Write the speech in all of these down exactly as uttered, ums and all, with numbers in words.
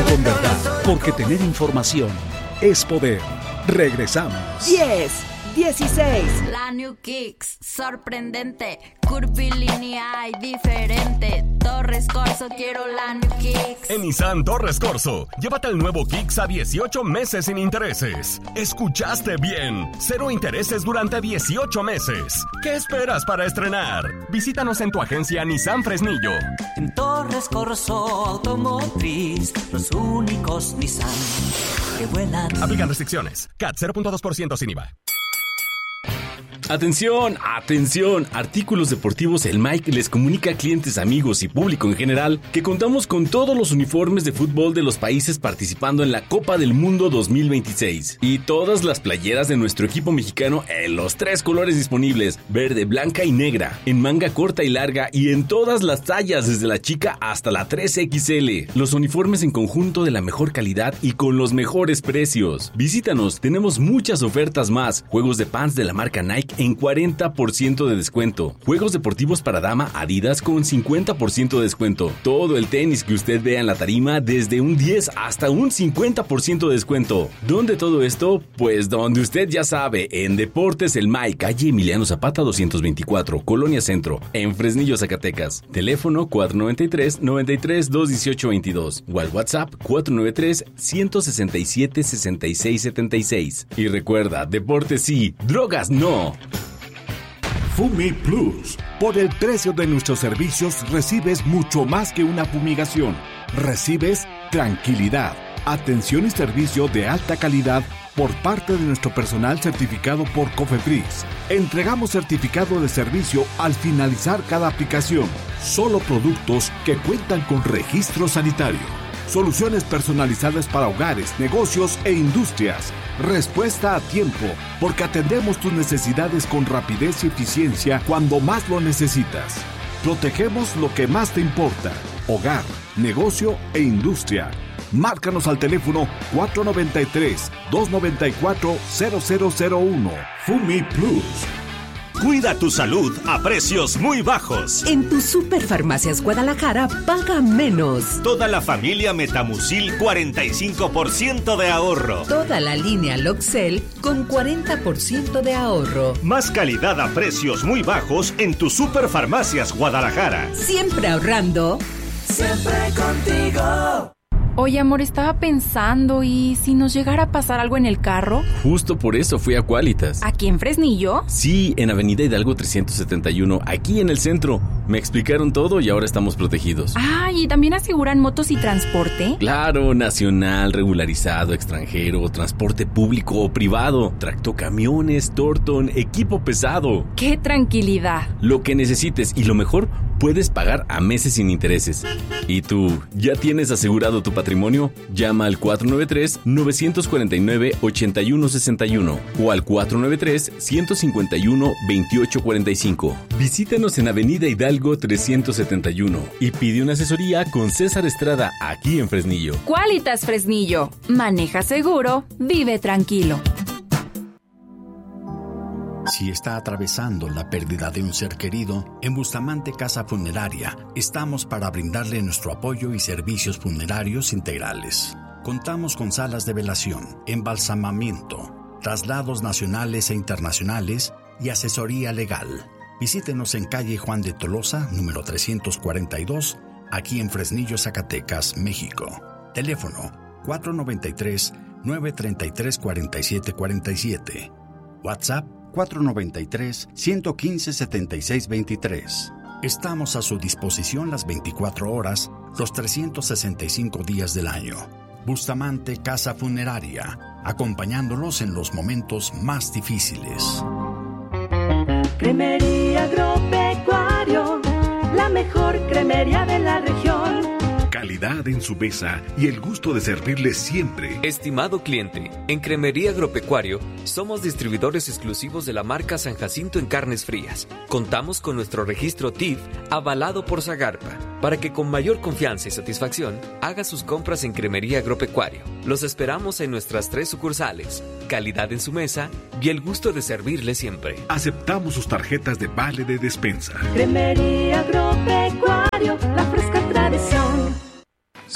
con verdad, porque tener información es poder. Regresamos. diez, dieciséis. La New Kicks, sorprendente, curvilínea y diferente. Torres Corso, quiero la New Kicks. En Nissan Torres Corso, llévate el nuevo Kicks a dieciocho meses sin intereses. ¿Escuchaste bien? Cero intereses durante dieciocho meses. ¿Qué esperas para estrenar? Visítanos en tu agencia Nissan Fresnillo. En Torres Corso Automotriz, los únicos Nissan que vuelan. Aplican restricciones. C A T cero punto dos por ciento sin I V A. Atención, atención, Artículos Deportivos El Mike les comunica a clientes, amigos y público en general que contamos con todos los uniformes de fútbol de los países participando en la Copa del Mundo dos mil veintiséis y todas las playeras de nuestro equipo mexicano en los tres colores disponibles, verde, blanca y negra, en manga corta y larga y en todas las tallas desde la chica hasta la tres equis ele. Los uniformes en conjunto de la mejor calidad y con los mejores precios. Visítanos, tenemos muchas ofertas más, juegos de pants de la marca Nike en cuarenta por ciento de descuento. Juegos deportivos para dama Adidas con cincuenta por ciento de descuento. Todo el tenis que usted vea en la tarima desde un diez hasta un cincuenta por ciento de descuento. ¿Dónde todo esto? Pues donde usted ya sabe, en Deportes El Mike, calle Emiliano Zapata doscientos veinticuatro, Colonia Centro, en Fresnillo, Zacatecas. Teléfono cuatro nueve tres, nueve tres, dos uno ocho dos o al WhatsApp cuatro nueve tres, uno seis siete, seis seis siete seis. Y recuerda, deporte sí, drogas no. Fumi Plus. Por el precio de nuestros servicios recibes mucho más que una fumigación. Recibes tranquilidad, atención y servicio de alta calidad por parte de nuestro personal certificado por Cofepris. Entregamos certificado de servicio al finalizar cada aplicación. Solo productos que cuentan con registro sanitario. Soluciones personalizadas para hogares, negocios e industrias. Respuesta a tiempo, porque atendemos tus necesidades con rapidez y eficiencia cuando más lo necesitas. Protegemos lo que más te importa: hogar, negocio e industria. Márcanos al teléfono cuatro nueve tres, dos nueve cuatro, cero cero cero uno. Fumi Plus. Cuida tu salud a precios muy bajos. En tu Superfarmacias Guadalajara paga menos. Toda la familia Metamucil, cuarenta y cinco por ciento de ahorro. Toda la línea Loxel con cuarenta por ciento de ahorro. Más calidad a precios muy bajos en tu Superfarmacias Guadalajara. Siempre ahorrando. Siempre contigo. Oye, amor, estaba pensando, ¿y si nos llegara a pasar algo en el carro? Justo por eso fui a Qualitas. ¿Aquí en Fresnillo? Sí, en Avenida Hidalgo trescientos setenta y uno, aquí en el centro. Me explicaron todo y ahora estamos protegidos. Ah, ¿y también aseguran motos y transporte? Claro, nacional, regularizado, extranjero, transporte público o privado, tractocamiones, Torton, equipo pesado. ¡Qué tranquilidad! Lo que necesites y lo mejor, puedes pagar a meses sin intereses. ¿Y tú, ya tienes asegurado tu patrimonio? Llama al cuatro nueve tres, nueve cuatro nueve, ocho uno seis uno o al cuatro nueve tres, uno cinco uno, dos ocho cuatro cinco. Visítanos en Avenida Hidalgo trescientos setenta y uno y pide una asesoría con César Estrada aquí en Fresnillo. Qualitas Fresnillo. Maneja seguro, vive tranquilo. Si está atravesando la pérdida de un ser querido, en Bustamante Casa Funeraria estamos para brindarle nuestro apoyo y servicios funerarios integrales. Contamos con salas de velación, embalsamamiento, traslados nacionales e internacionales y asesoría legal. Visítenos en calle Juan de Tolosa, número trescientos cuarenta y dos, aquí en Fresnillo, Zacatecas, México. Teléfono cuatro nueve tres, nueve tres tres, cuatro siete cuatro siete. WhatsApp cuatro nueve tres, uno uno cinco, siete seis dos tres. Estamos a su disposición las veinticuatro horas, los trescientos sesenta y cinco días del año. Bustamante Casa Funeraria, acompañándolos en los momentos más difíciles. Cremería Agropecuario, la mejor cremería de la región. Calidad en su mesa y el gusto de servirle siempre. Estimado cliente, en Cremería Agropecuario somos distribuidores exclusivos de la marca San Jacinto en carnes frías. Contamos con nuestro registro T I F avalado por Zagarpa para que con mayor confianza y satisfacción haga sus compras en Cremería Agropecuario. Los esperamos en nuestras tres sucursales. Calidad en su mesa y el gusto de servirle siempre. Aceptamos sus tarjetas de vale de despensa. Cremería Agropecuario, la fresca tradición.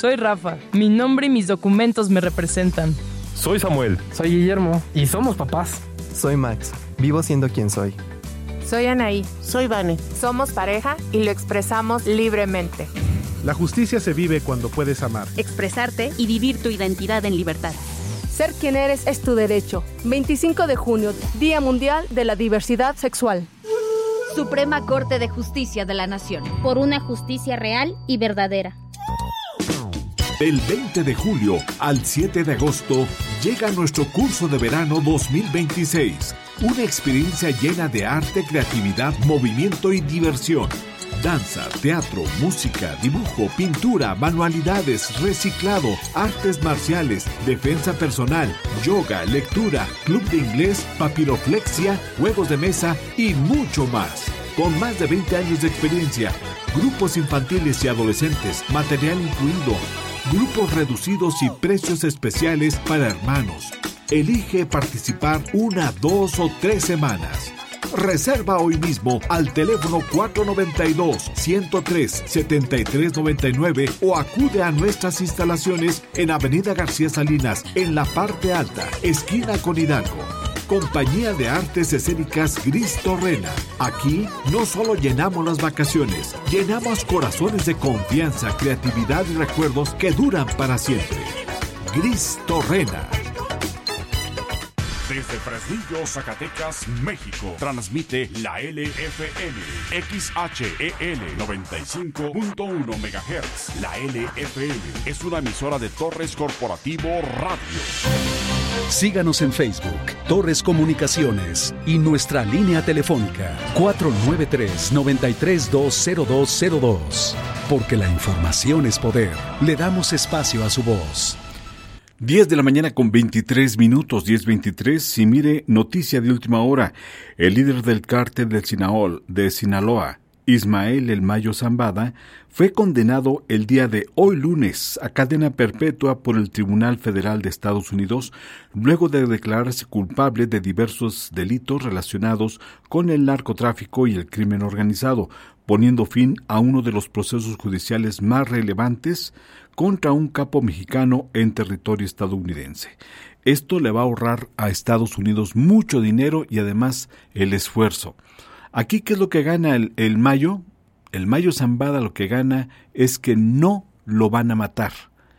Soy Rafa. Mi nombre y mis documentos me representan. Soy Samuel. Soy Guillermo. Y somos papás. Soy Max. Vivo siendo quien soy. Soy Anaí. Soy Vane. Somos pareja y lo expresamos libremente. La justicia se vive cuando puedes amar, expresarte y vivir tu identidad en libertad. Ser quien eres es tu derecho. veinticinco de junio, Día Mundial de la Diversidad Sexual. Suprema Corte de Justicia de la Nación. Por una justicia real y verdadera. Del veinte de julio al siete de agosto llega nuestro curso de verano dos mil veintiséis. Una experiencia llena de arte, creatividad, movimiento y diversión. Danza, teatro, música, dibujo, pintura, manualidades, reciclado, artes marciales, defensa personal, yoga, lectura, club de inglés, papiroflexia, juegos de mesa y mucho más. Con más de veinte años de experiencia, grupos infantiles y adolescentes, material incluido, grupos reducidos y precios especiales para hermanos. Elige participar una, dos o tres semanas. Reserva hoy mismo al teléfono cuatro nueve dos, uno cero tres, siete tres nueve nueve o acude a nuestras instalaciones en Avenida García Salinas, en la parte alta, esquina con Hidalgo. Compañía de Artes Escénicas Gris Torrena. Aquí no solo llenamos las vacaciones, llenamos corazones de confianza, creatividad y recuerdos que duran para siempre. Gris Torrena. Desde Fresnillo, Zacatecas, México, transmite la L F M, X H E L noventa y cinco punto uno megahertz. La L F M es una emisora de Torres Corporativo Radio. Síganos en Facebook, Torres Comunicaciones, y nuestra línea telefónica cuatro nueve tres, nueve tres dos, cero dos cero dos. Porque la información es poder. Le damos espacio a su voz. diez de la mañana con veintitrés minutos, diez veintitrés, y mire, noticia de última hora. El líder del cártel de Sinaloa, de Sinaloa, Ismael El Mayo Zambada, fue condenado el día de hoy lunes a cadena perpetua por el Tribunal Federal de Estados Unidos, luego de declararse culpable de diversos delitos relacionados con el narcotráfico y el crimen organizado, poniendo fin a uno de los procesos judiciales más relevantes contra un capo mexicano en territorio estadounidense. Esto le va a ahorrar a Estados Unidos mucho dinero y además el esfuerzo. Aquí, ¿qué es lo que gana el, el Mayo? El Mayo Zambada lo que gana es que no lo van a matar.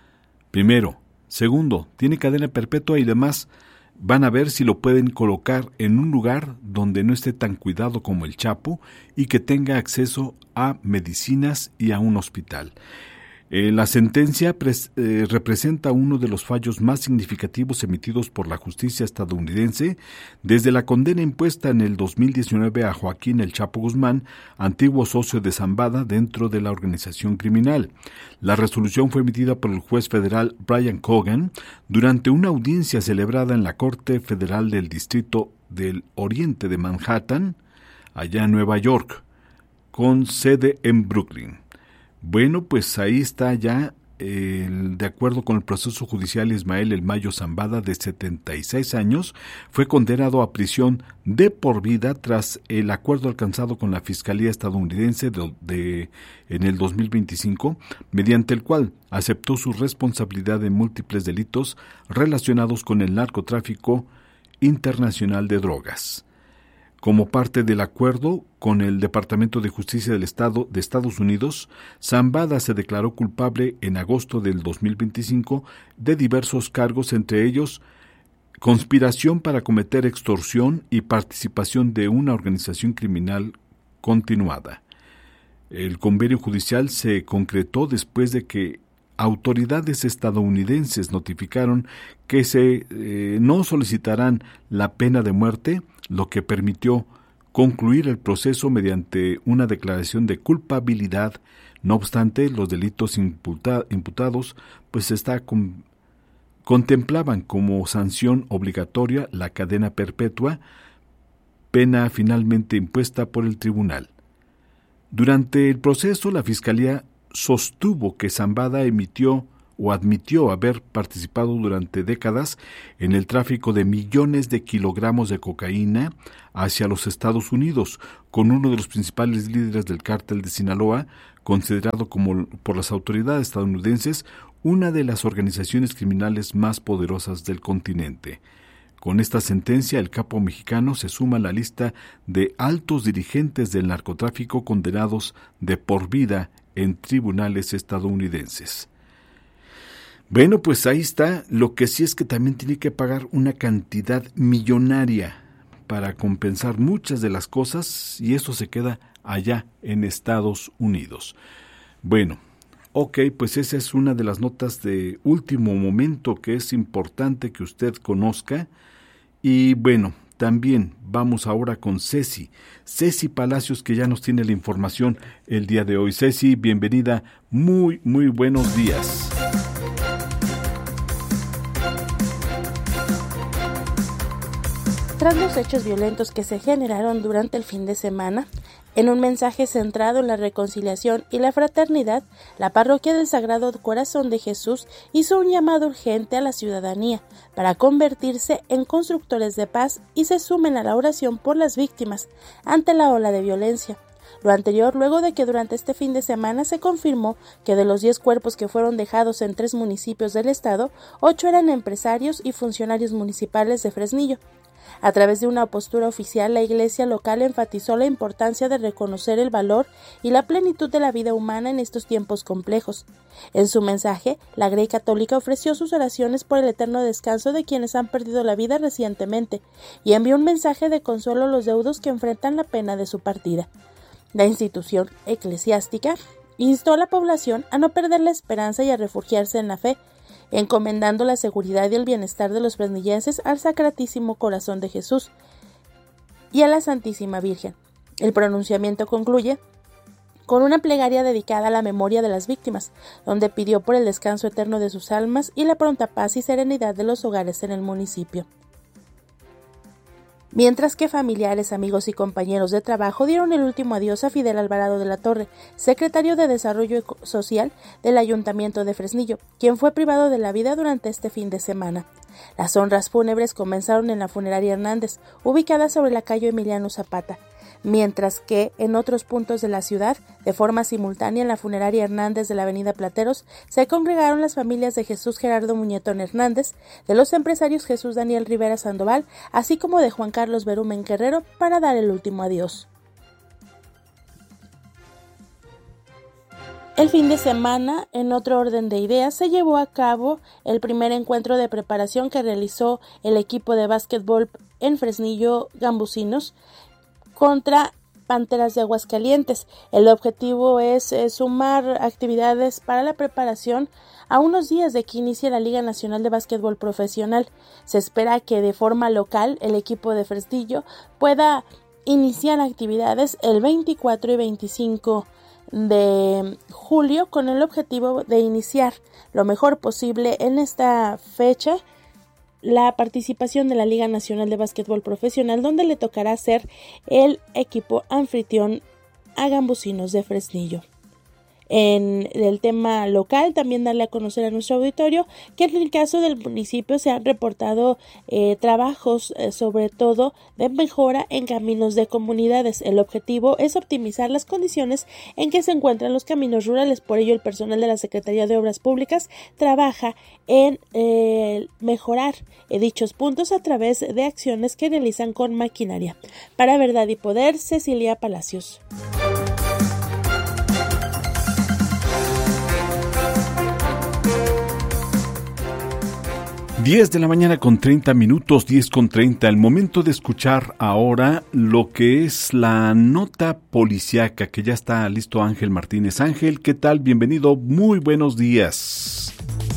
Primero. Segundo, tiene cadena perpetua y demás. Van a ver si lo pueden colocar en un lugar donde no esté tan cuidado como el Chapo y que tenga acceso a medicinas y a un hospital. Eh, la sentencia pres, eh, representa uno de los fallos más significativos emitidos por la justicia estadounidense desde la condena impuesta en el dos mil diecinueve a Joaquín El Chapo Guzmán, antiguo socio de Zambada dentro de la organización criminal. La resolución fue emitida por el juez federal Brian Cogan durante una audiencia celebrada en la Corte Federal del Distrito del Oriente de Manhattan, allá en Nueva York, con sede en Brooklyn. Bueno, pues ahí está ya, eh, de acuerdo con el proceso judicial, Ismael El Mayo Zambada, de setenta y seis años, fue condenado a prisión de por vida tras el acuerdo alcanzado con la Fiscalía estadounidense de, de, en el dos mil veinticinco, mediante el cual aceptó su responsabilidad en múltiples delitos relacionados con el narcotráfico internacional de drogas. Como parte del acuerdo con el Departamento de Justicia del Estado de Estados Unidos, Zambada se declaró culpable en agosto del dos mil veinticinco de diversos cargos, entre ellos conspiración para cometer extorsión y participación de una organización criminal continuada. El convenio judicial se concretó después de que autoridades estadounidenses notificaron que se eh, no solicitarán la pena de muerte, lo que permitió concluir el proceso mediante una declaración de culpabilidad. No obstante, los delitos imputa, imputados pues está con, contemplaban como sanción obligatoria la cadena perpetua, pena finalmente impuesta por el tribunal. Durante el proceso, la Fiscalía sostuvo que Zambada emitió o admitió haber participado durante décadas en el tráfico de millones de kilogramos de cocaína hacia los Estados Unidos, con uno de los principales líderes del cártel de Sinaloa, considerado como por las autoridades estadounidenses una de las organizaciones criminales más poderosas del continente. Con esta sentencia, el capo mexicano se suma a la lista de altos dirigentes del narcotráfico condenados de por vida en tribunales estadounidenses. Bueno, pues ahí está. Lo que sí es que también tiene que pagar una cantidad millonaria para compensar muchas de las cosas, y eso se queda allá en Estados Unidos. Bueno, ok, pues esa es una de las notas de último momento que es importante que usted conozca. Y bueno, también vamos ahora con Ceci, Ceci Palacios, que ya nos tiene la información el día de hoy. Ceci, bienvenida, muy, muy buenos días. Tras los hechos violentos que se generaron durante el fin de semana, en un mensaje centrado en la reconciliación y la fraternidad, la Parroquia del Sagrado Corazón de Jesús hizo un llamado urgente a la ciudadanía para convertirse en constructores de paz y se sumen a la oración por las víctimas ante la ola de violencia. Lo anterior luego de que durante este fin de semana se confirmó que de los diez cuerpos que fueron dejados en tres municipios del estado, ocho eran empresarios y funcionarios municipales de Fresnillo. A través de una postura oficial, la Iglesia local enfatizó la importancia de reconocer el valor y la plenitud de la vida humana en estos tiempos complejos. En su mensaje, la Grey Católica ofreció sus oraciones por el eterno descanso de quienes han perdido la vida recientemente y envió un mensaje de consuelo a los deudos que enfrentan la pena de su partida. La institución eclesiástica instó a la población a no perder la esperanza y a refugiarse en la fe, encomendando la seguridad y el bienestar de los fresnillenses al Sacratísimo Corazón de Jesús y a la Santísima Virgen. El pronunciamiento concluye con una plegaria dedicada a la memoria de las víctimas, donde pidió por el descanso eterno de sus almas y la pronta paz y serenidad de los hogares en el municipio. Mientras que familiares, amigos y compañeros de trabajo dieron el último adiós a Fidel Alvarado de la Torre, secretario de Desarrollo Social del Ayuntamiento de Fresnillo, quien fue privado de la vida durante este fin de semana. Las honras fúnebres comenzaron en la funeraria Hernández, ubicada sobre la calle Emiliano Zapata, mientras que en otros puntos de la ciudad, de forma simultánea en la funeraria Hernández de la avenida Plateros, se congregaron las familias de Jesús Gerardo Muñetón Hernández, de los empresarios Jesús Daniel Rivera Sandoval, así como de Juan Carlos Berumen Guerrero, para dar el último adiós. El fin de semana, en otro orden de ideas, se llevó a cabo el primer encuentro de preparación que realizó el equipo de básquetbol en Fresnillo Gambusinos contra Panteras de Aguascalientes. El objetivo es eh, sumar actividades para la preparación a unos días de que inicie la Liga Nacional de Básquetbol Profesional. Se espera que de forma local el equipo de Fresnillo pueda iniciar actividades el veinticuatro y veinticinco de julio con el objetivo de iniciar lo mejor posible en esta fecha la participación de la Liga Nacional de Básquetbol Profesional, donde le tocará ser el equipo anfitrión a Gambusinos de Fresnillo. En el tema local, también darle a conocer a nuestro auditorio que en el caso del municipio se han reportado eh, trabajos eh, sobre todo de mejora en caminos de comunidades. El objetivo es optimizar las condiciones en que se encuentran los caminos rurales. Por ello, el personal de la Secretaría de Obras Públicas trabaja en eh, mejorar eh, dichos puntos a través de acciones que realizan con maquinaria. Para Verdad y Poder, Cecilia Palacios. diez de la mañana con treinta minutos, diez con treinta, el momento de escuchar ahora lo que es la nota policiaca, que ya está listo Ángel Martínez. Ángel, ¿qué tal? Bienvenido, muy buenos días.